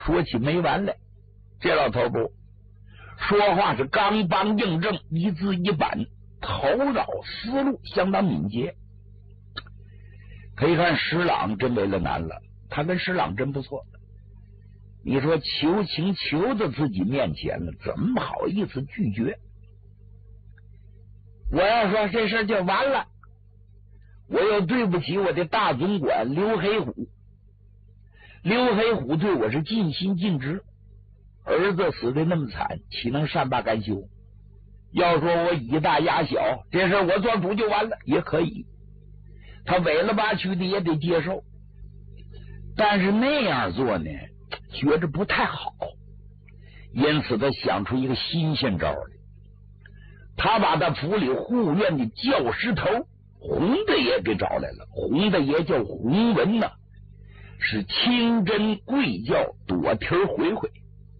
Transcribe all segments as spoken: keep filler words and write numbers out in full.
说起没完来。这老头不说话是刚梆硬正，一字一板，头脑思路相当敏捷。可以看石朗真为了难了，他跟石朗真不错。你说求情求到自己面前了，怎么好意思拒绝？我要说这事就完了，我又对不起我的大总管刘黑虎。刘黑虎对我是尽心尽职，儿子死的那么惨，岂能善罢甘休？要说我以大压小，这事我做主就完了也可以，他委了吧屈的也得接受，但是那样做呢，觉着不太好，因此他想出一个新鲜招来。他把他府里护院的教师头洪大爷给找来了。洪大爷叫洪文呐，是清真贵教躲蹄回回。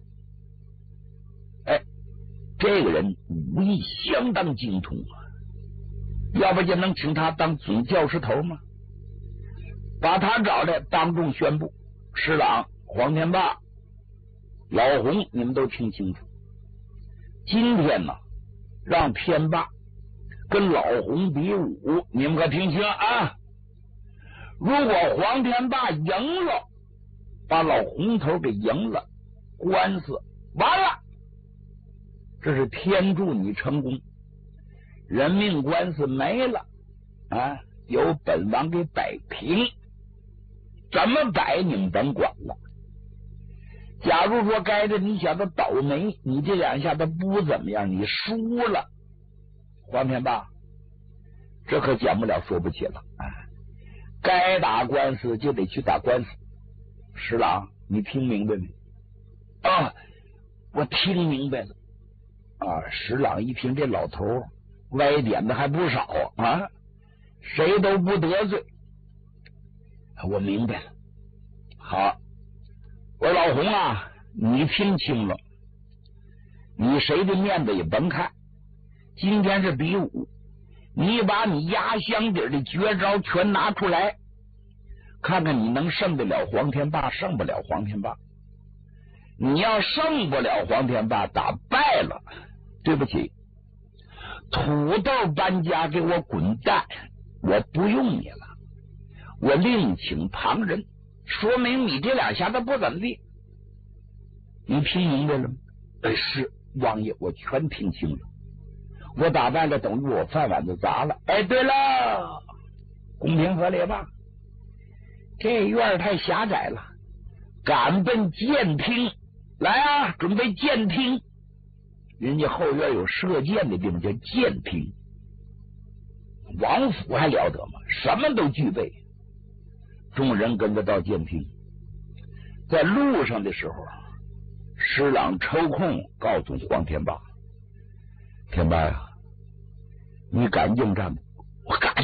哎，这个人武艺相当精通啊，要不就能请他当总教师头吗？把他找来，当众宣布：石朗、黄天霸、老洪，你们都听清楚，今天呢，让天霸跟老洪比武，你们可听清啊！如果黄天霸赢了，把老洪头给赢了，官司完了，这是天助你成功。人命官司没了啊，由本王给摆平。怎么摆你们甭管了。假如说该着你小子倒霉，你这两下子不怎么样，你输了，黄天霸，这可讲不了说不起了啊！该打官司就得去打官司。石朗，你听明白没？啊，我听明白了。啊，石朗一听这老头歪点的还不少啊，谁都不得罪。我明白了。好，我说老洪啊，你听清了，你谁的面子也甭看，今天是比武，你把你压箱底的绝招全拿出来，看看你能胜得了黄天霸，胜不了黄天霸。你要胜不了黄天霸，打败了，对不起，土豆搬家给我滚蛋，我不用你了，我另请旁人。说明你这两下子不怎么地，你听明白了吗？哎，是王爷，我全听清了。我打败了，等于我饭碗子砸了。哎，对了，公平合理吧？这院太狭窄了，赶奔监厅来啊！准备监厅，人家后院有射箭的地方叫监厅。王府还了得吗？什么都具备。众人跟着到监厅，在路上的时候，施琅抽空告诉黄天霸：“天霸呀，你敢应战吗？”“我敢。”“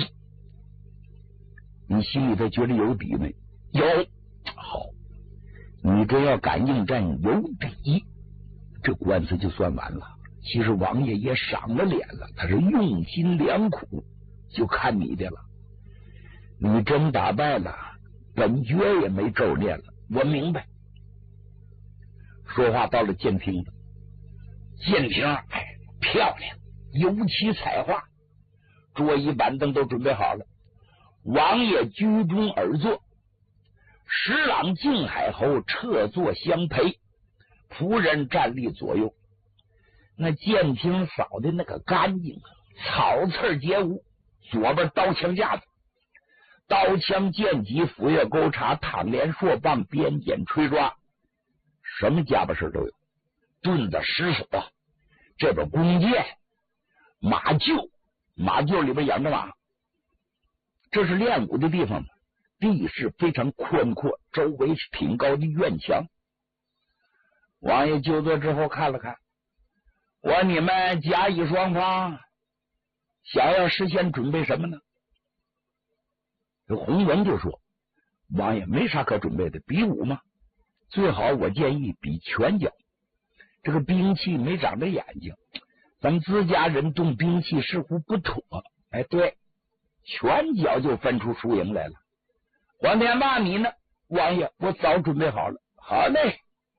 你心里头觉得有底没？”“有。”“好，你这要敢应战有底，这官司就算完了。其实王爷也赏了脸了，他是用心良苦，就看你的了。你真打败了，本爵也没咒念了。我明白。”说话到了监厅了，监厅哎漂亮，油漆彩画，桌椅板凳都准备好了。王爷居中而坐，石朗、靖海侯侧坐相陪，仆人站立左右。那监厅扫的那个干净，草刺皆无。左边刀枪架子，刀枪剑戟斧钺钩叉躺镰槊棒鞭锏吹抓，什么家伙事都有。盾子石锁，这边弓箭，马厩，马厩里边养着马。这是练武的地方，地势非常宽阔，周围是挺高的院墙。王爷就坐之后看了看，我说你们甲乙双方想要事先准备什么呢？这洪文就说：“王爷没啥可准备的，比武嘛，最好我建议比拳脚。这个兵器没长着眼睛，咱们自家人动兵器似乎不妥。哎，对，拳脚就分出输赢来了。黄天霸，你呢？王爷，我早准备好了。好嘞，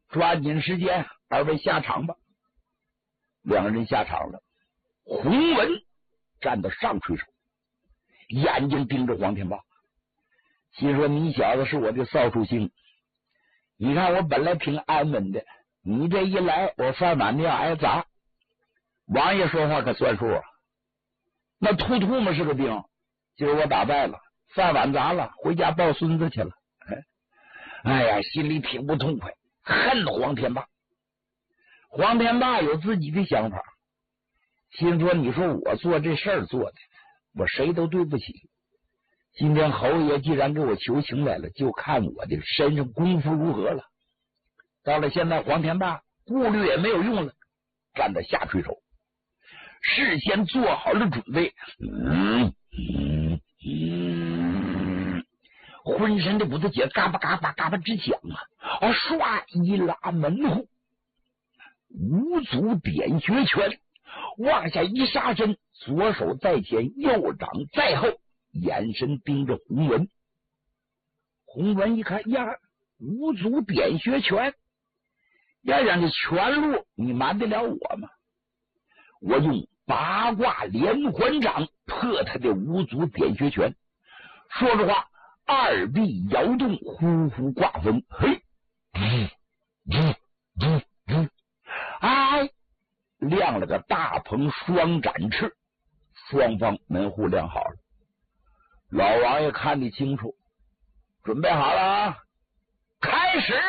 抓紧时间，二位下场吧。两人下场了。洪文站到上垂手，眼睛盯着黄天霸，心说：“你小子是我的扫帚星，你看我本来挺安稳的，你这一来，我饭碗就要挨砸。王爷说话可算数啊！那突突嘛是个兵，今儿我打败了，饭碗砸了，回家抱孙子去了。哎呀，心里挺不痛快，恨黄天霸。黄天霸有自己的想法，心说：你说我做这事儿做的，我谁都对不起。今天侯爷既然给我求情来了，就看我的身上功夫如何了。到了现在，黄天霸顾虑也没有用了，站在下垂手，事先做好了准备，嗯嗯嗯，浑身的骨头节嘎巴嘎巴嘎巴直响啊！啊，唰一拉门户，五祖点穴拳往下一杀身，左手在前，右掌在后，眼神盯着洪文。洪文一看呀，五祖点穴拳，要让这拳路你瞒得了我吗？我用八卦连环掌破他的五祖点穴拳。说着话，二臂摇动，呼呼挂风，嘿，嗯嗯嗯嗯，哎，亮了个大鹏双展翅。双方门户亮好了，老王爷看得清楚，准备好了啊，开始！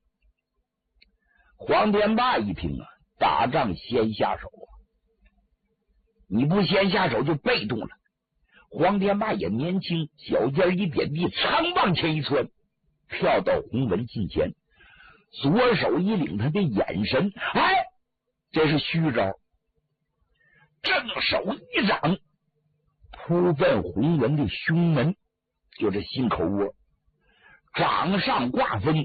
黄天霸一听啊，打仗先下手啊，你不先下手就被动了。黄天霸也年轻，脚尖一点地，长往前一窜，跳到洪文近前，左手一领他的眼神，哎，这是虚招，正手一掌扑奔洪文的胸门，就是心口窝，掌上挂风，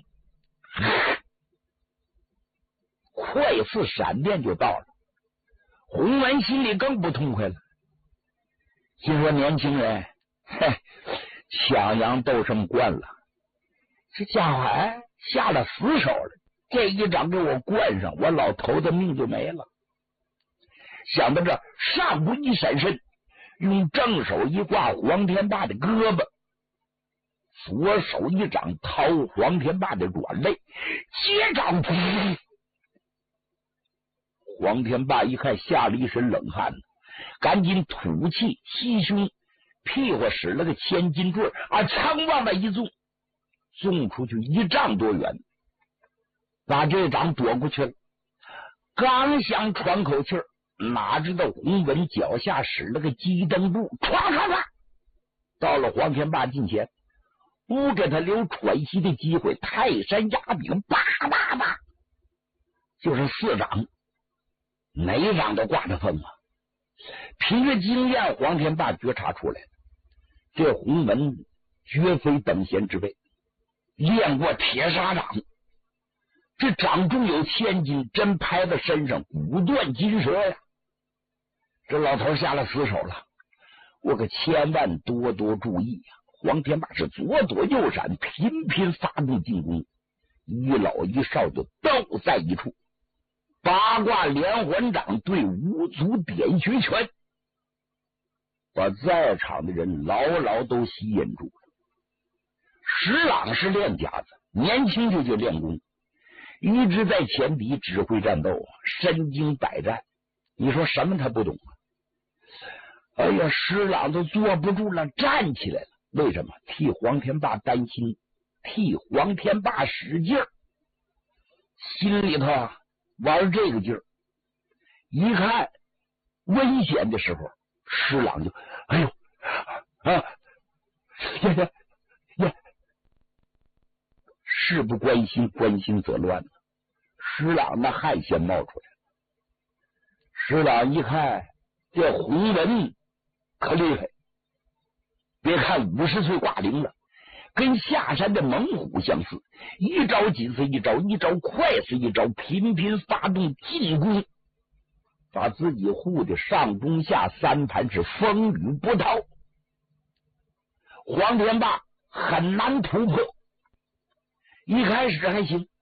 快似闪电就到了。洪文心里更不痛快了，心说年轻人，嘿，抢阳斗胜惯了，这家伙哎下了死手了，这一掌给我灌上，我老头子命就没了。想到这，上步一闪身，用正手一挂黄天霸的胳膊，左手一掌掏黄天霸的软肋，接掌噗！黄天霸一看吓了一身冷汗，赶紧吐气吸胸，屁股使了个千斤坠啊，仓往那一纵，纵出去一丈多远，把这掌躲过去了。刚想喘口气儿，哪知道洪文脚下使了个鸡蹬步，唰唰唰到了黄天霸近前，不给他留喘息的机会，泰山压顶，叭叭叭，就是四掌，哪掌都挂着风啊！凭着经验，黄天霸觉察出来了，这洪文绝非等闲之辈，练过铁砂掌，这掌中有千斤，真拍在身上，骨断筋折呀！这老头下了死手了，我可千万多多注意呀！黄天霸是左躲右闪，频频发动进攻，一老一少就都在一处。八卦连环掌对五祖点穴拳，把在场的人牢牢都吸引住了。石朗是练家子，年轻就就练功，一直在前敌指挥战斗，身经百战，你说什么他不懂啊？哎呀，石朗都坐不住了，站起来了。为什么？替黄天霸担心，替黄天霸使劲儿，心里头玩这个劲儿。一看危险的时候，石朗就哎呦啊呀呀呀！事不关心，关心则乱。石朗那汗先冒出来了。石朗一看这洪文可厉害，别看五十岁挂零了，跟下山的猛虎相似，一招紧似一招，一招快似一招，频频发动进攻，把自己护的上中下三盘是风雨不逃。黄天霸很难突破，一开始还行，